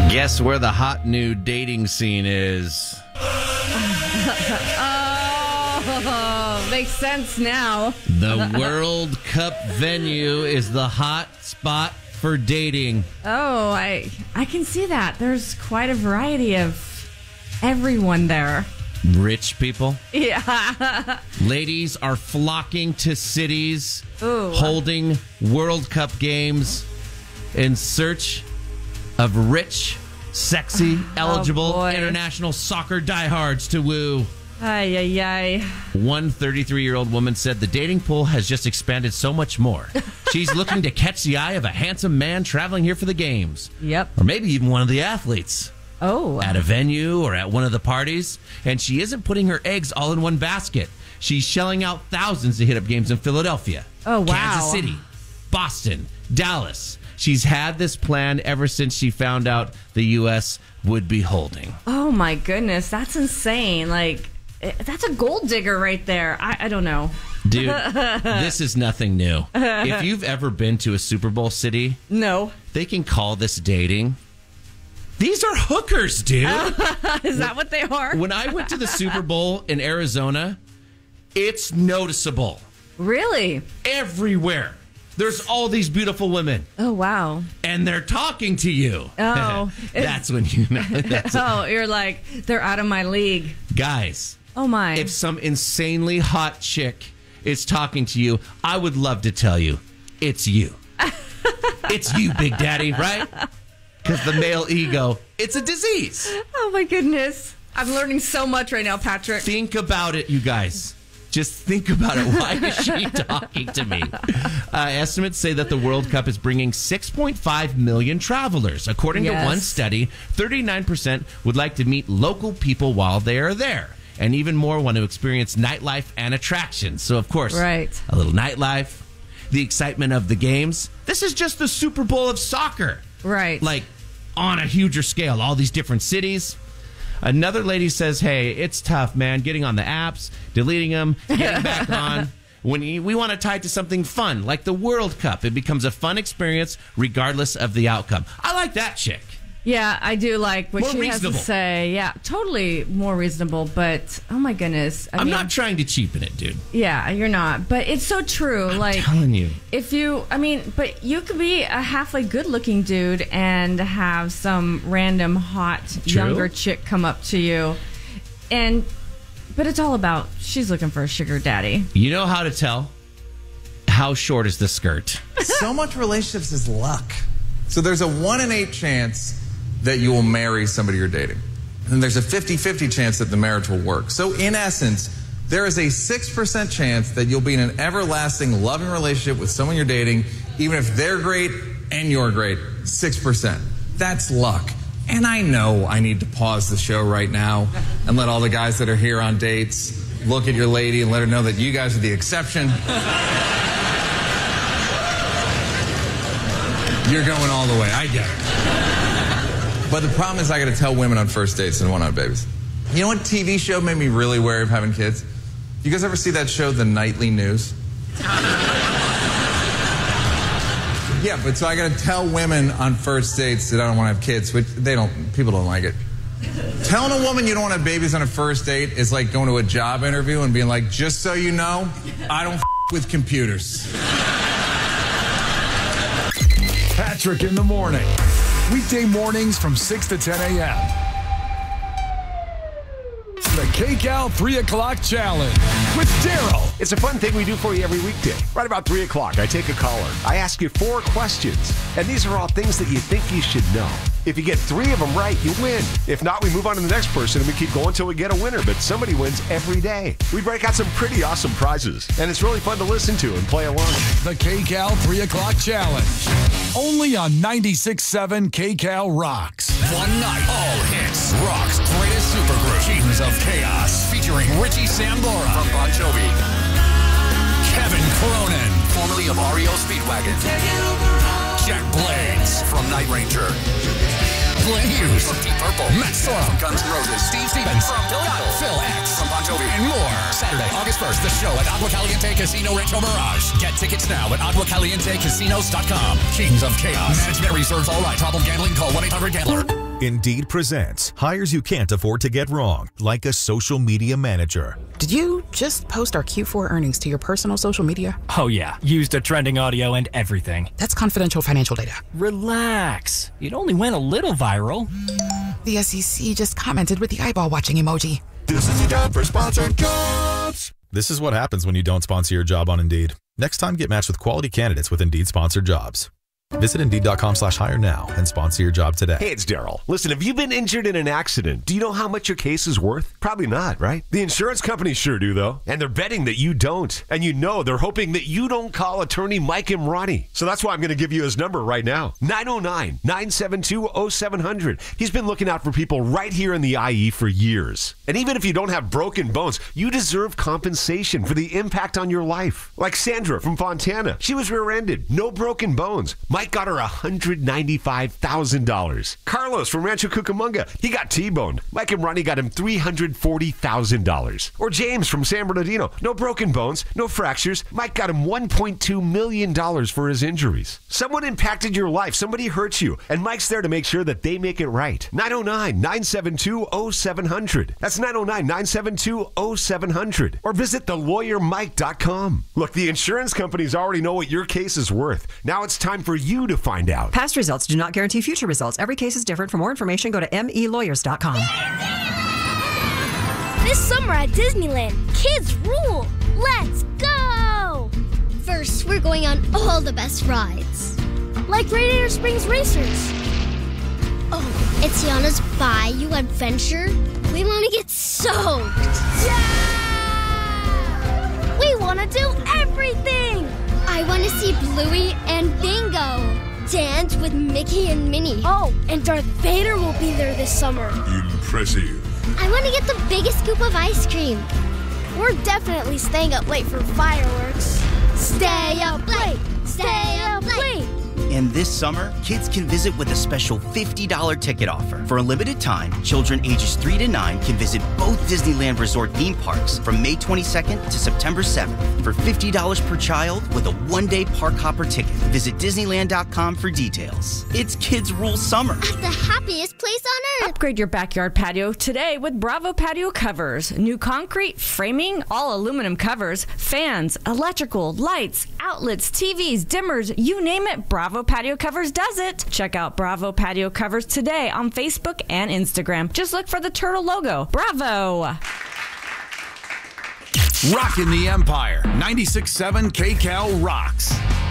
Guess where the hot new dating scene is? Oh, makes sense now. The World Cup venue is the hot spot for dating. Oh, I can see that. There's quite a variety of everyone there. Rich people. Yeah. Ladies are flocking to cities, Ooh. holding World Cup games in search of rich, sexy, eligible boy. international soccer diehards to woo. Ay, ay, ay. One 33-year-old woman said the dating pool has just expanded so much more. She's looking to catch the eye of a handsome man traveling here for the games. Yep. Or maybe even one of the athletes. Oh. At a venue or at one of the parties. And she isn't putting her eggs all in one basket. She's shelling out thousands to hit up games in Philadelphia. Oh, wow. Kansas City, Boston, Dallas. She's had this plan ever since she found out the U.S. would be holding. Oh, my goodness. That's insane. Like, that's a gold digger right there. I don't know. Dude, this is nothing new. If you've ever been to a Super Bowl city, No. they can call this dating. These are hookers, dude. Is that what they are? When I went to the Super Bowl in Arizona, it's noticeable. Really? Everywhere. There's all these beautiful women. Oh, wow. And they're talking to you. Oh. That's when you know. Oh, you're like, they're out of my league. Guys, Oh, my. if some insanely hot chick is talking to you, I would love to tell you, it's you. It's you, Big Daddy, right? Because the male ego, it's a disease. Oh, my goodness. I'm learning so much right now, Patrick. Think about it, you guys. Just think about it. Why is she talking to me? Estimates say that the World Cup is bringing 6.5 million travelers. According to one study, 39% would like to meet local people while they are there. And even more want to experience nightlife and attractions. So, of course, Right. a little nightlife, the excitement of the games. This is just the Super Bowl of soccer. Right. Like, on a huger scale, all these different cities. Another lady says, hey, it's tough, man, getting on the apps, deleting them, getting back on. When we want to tie it to something fun, like the World Cup. It becomes a fun experience regardless of the outcome. I like that chick. Yeah, I do like what More she has reasonable. to say. Yeah, totally more reasonable. But, oh, my goodness. I I'm mean, not trying to cheapen it, dude. Yeah, you're not. But it's so true. I'm telling you. If you, but you could be a halfway good-looking dude and have some random hot younger chick come up to you, but it's all about she's looking for a sugar daddy. You know how to tell? How short is the skirt? So much relationships is luck. So there's a 1 in 8 chance that you will marry somebody you're dating. And there's a 50-50 chance that the marriage will work. So in essence, there is a 6% chance that you'll be in an everlasting, loving relationship with someone you're dating, even if they're great and you're great. 6%. That's luck. And I know I need to pause the show right now and let all the guys that are here on dates look at your lady and let her know that you guys are the exception. You're going all the way. I get it. But the problem is I got to tell women on first dates and want-on babies. You know what TV show made me really wary of having kids? You guys ever see that show, The Nightly News? Yeah, but so I got to tell women on first dates that I don't want to have kids, which people don't like it. Telling a woman you don't want to have babies on a first date is like going to a job interview and being like, just so you know, I don't with computers. Patrick in the morning. Weekday mornings from 6 to 10 a.m. The KCAL 3 o'clock challenge with Daryl. It's a fun thing we do for you every weekday. Right about 3 o'clock, I take a caller. I ask you 4 questions, and these are all things that you think you should know. If you get 3 of them right, you win. If not, we move on to the next person, and we keep going until we get a winner, but somebody wins every day. We break out some pretty awesome prizes, and it's really fun to listen to and play along. The KCAL 3 o'clock challenge. Only on 96.7 KCAL Rocks. One night, all hits. Rock's greatest supergroup, Kings of Chaos, featuring Richie Sambora from Bon Jovi, Kevin Cronin, formerly of REO Speedwagon, Jack Blades from Night Ranger, Glenn Hughes from Deep Purple, Matt Sorum from Guns N' Roses, Steve Stevens from Billy Idol, Phil X from Bon Jovi, and more. Saturday, August 1st, the show at Agua Caliente Casino Rancho Mirage. Get tickets now at aguacalientecasinos.com. Kings of Chaos. Management reserves all right. Problem gambling? Call 1-800-GAMBLER. Indeed presents hires you can't afford to get wrong, like a social media manager. Did you just post our Q4 earnings to your personal social media? Oh yeah, used a trending audio and everything. That's confidential financial data. Relax. It only went a little viral. The SEC just commented with the eyeball watching emoji. This is your job for sponsored jobs. This is what happens when you don't sponsor your job on Indeed. Next time, get matched with quality candidates with Indeed sponsored jobs. Visit Indeed.com/hire now and sponsor your job today. Hey, it's Daryl. Listen, have you been injured in an accident? Do you know how much your case is worth? Probably not, right? The insurance companies sure do, though. And they're betting that you don't. And you know they're hoping that you don't call attorney Mike Imrani. So that's why I'm going to give you his number right now. 909-972-0700. He's been looking out for people right here in the IE for years. And even if you don't have broken bones, you deserve compensation for the impact on your life. Like Sandra from Fontana. She was rear-ended. No broken bones. Mike got her $195,000. Carlos from Rancho Cucamonga, he got T-boned. Mike and Ronnie got him $340,000. Or James from San Bernardino, no broken bones, no fractures. Mike got him $1.2 million for his injuries. Someone impacted your life, somebody hurt you, and Mike's there to make sure that they make it right. 909-972-0700. That's 909-972-0700. Or visit thelawyermike.com. Look, the insurance companies already know what your case is worth. Now it's time for you to find out. Past results do not guarantee future results. Every case is different. For more information, go to melawyers.com. This summer at Disneyland, kids rule. Let's go! First, we're going on all the best rides. Like Radiator Springs Racers. Oh, it's Tiana's Bayou Adventure. We want to get soaked. Yeah! We want to do everything. I want to see Bluey and Bingo. Dance with Mickey and Minnie. Oh, and Darth Vader will be there this summer. Impressive. I want to get the biggest scoop of ice cream. We're definitely staying up late for fireworks. Stay up late. Stay up late. And this summer, kids can visit with a special $50 ticket offer. For a limited time, children ages 3 to 9 can visit both Disneyland Resort theme parks from May 22nd to September 7th for $50 per child with a one-day park hopper ticket. Visit Disneyland.com for details. It's Kids Rule Summer. At the happiest place on earth. Upgrade your backyard patio today with Bravo Patio Covers. New concrete, framing, all aluminum covers, fans, electrical, lights, outlets, TVs, dimmers, you name it, Bravo Patio Covers does it. Check out Bravo Patio Covers today on Facebook and Instagram. Just look for the turtle logo. Bravo! Rockin' the Empire. 96.7 KCAL rocks.